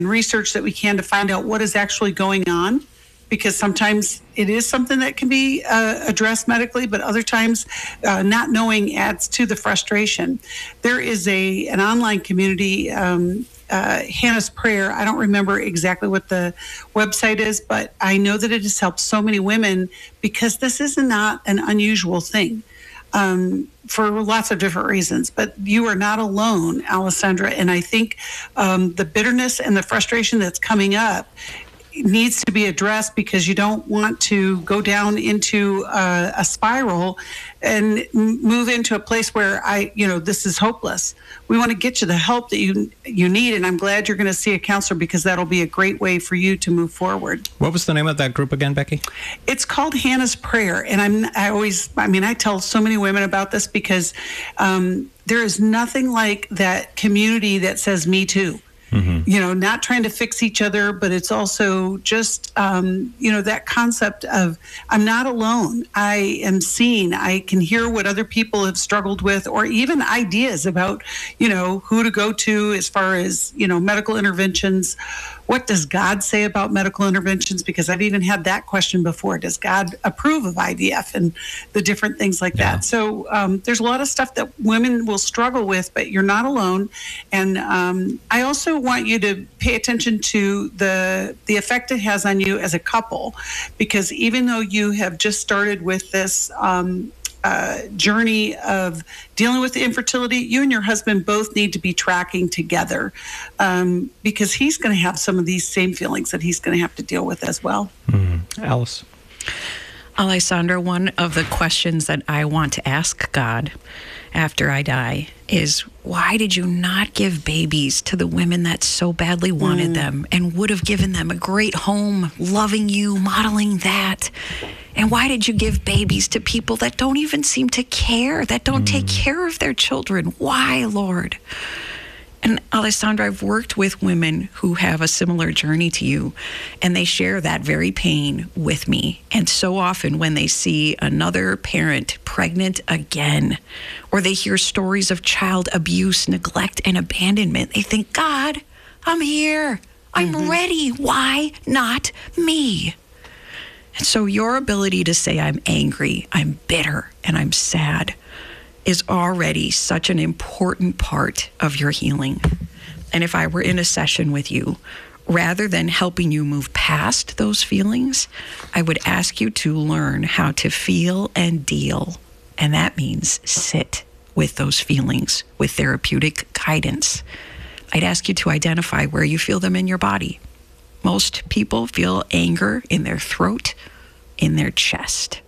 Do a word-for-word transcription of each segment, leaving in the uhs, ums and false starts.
research that we can to find out what is actually going on, because sometimes it is something that can be uh, addressed medically, but other times uh, not knowing adds to the frustration. There is a an online community, um, uh, Hannah's Prayer. I don't remember exactly what the website is, but I know that it has helped so many women, because this is not an unusual thing. Um, for lots of different reasons, but you are not alone, Alessandra. And I think um, the bitterness and the frustration that's coming up needs to be addressed, because you don't want to go down into a, a spiral and move into a place where I, you know, this is hopeless. We want to get you the help that you you need, and I'm glad you're going to see a counselor, because that'll be a great way for you to move forward. What was the name of that group again, Becky? It's called Hannah's Prayer, and I'm I always, I mean, I tell so many women about this, because um, there is nothing like that community that says "me too." Mm-hmm. You know, not trying to fix each other, but it's also just, um, you know, that concept of I'm not alone. I am seen. I can hear what other people have struggled with, or even ideas about, you know, who to go to as far as, you know, medical interventions. What does God say about medical interventions? Because I've even had that question before. Does God approve of I V F and the different things like yeah. that? So um, there's a lot of stuff that women will struggle with, but you're not alone. And um, I also want you to pay attention to the the effect it has on you as a couple, because even though you have just started with this um, uh, journey of dealing with the infertility, you and your husband both need to be tracking together, um, because he's going to have some of these same feelings that he's going to have to deal with as well. Mm. Alice? Alessandra, one of the questions that I want to ask God after I die is, why did you not give babies to the women that so badly wanted mm. them and would have given them a great home, loving you, modeling that? And why did you give babies to people that don't even seem to care, that don't mm. take care of their children? Why, Lord? And Alessandra, I've worked with women who have a similar journey to you, and they share that very pain with me. And so often when they see another parent pregnant again, or they hear stories of child abuse, neglect, and abandonment, they think, God, I'm here. I'm mm-hmm. ready. Why not me? And so your ability to say, I'm angry, I'm bitter, and I'm sad is already such an important part of your healing. And if I were in a session with you, rather than helping you move past those feelings, I would ask you to learn how to feel and deal. And that means sit with those feelings with therapeutic guidance. I'd ask you to identify where you feel them in your body. Most people feel anger in their throat, in their chest.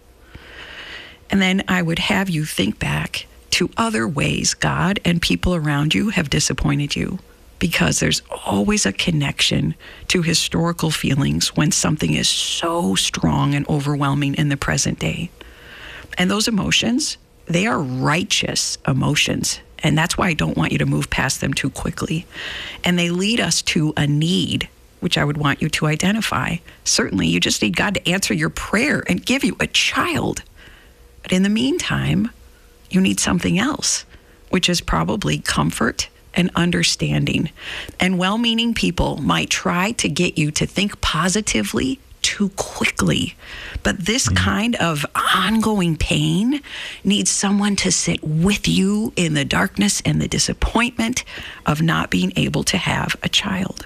And then I would have you think back to other ways God and people around you have disappointed you, because there's always a connection to historical feelings when something is so strong and overwhelming in the present day. And those emotions, they are righteous emotions. And that's why I don't want you to move past them too quickly. And they lead us to a need, which I would want you to identify. Certainly, you just need God to answer your prayer and give you a child. But in the meantime, you need something else, which is probably comfort and understanding. And well-meaning people might try to get you to think positively too quickly. But this mm-hmm. kind of ongoing pain needs someone to sit with you in the darkness and the disappointment of not being able to have a child.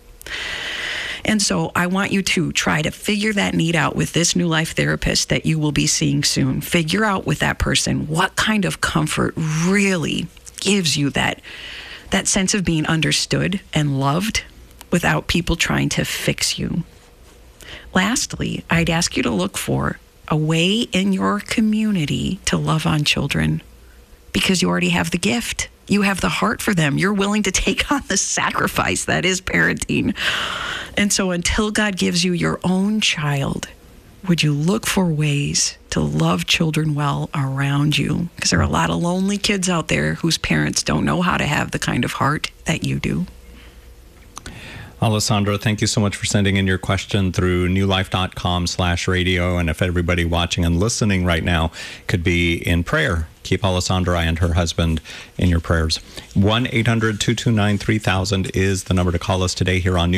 And so I want you to try to figure that need out with this New Life therapist that you will be seeing soon. Figure out with that person what kind of comfort really gives you that, that sense of being understood and loved without people trying to fix you. Lastly, I'd ask you to look for a way in your community to love on children, because you already have the gift. You have the heart for them. You're willing to take on the sacrifice that is parenting. And so until God gives you your own child, would you look for ways to love children well around you? Because there are a lot of lonely kids out there whose parents don't know how to have the kind of heart that you do. Alessandra, thank you so much for sending in your question through newlife.com slash radio. And if everybody watching and listening right now could be in prayer, keep Alessandra and her husband in your prayers. one eight hundred two two nine three thousand is the number to call us today here on New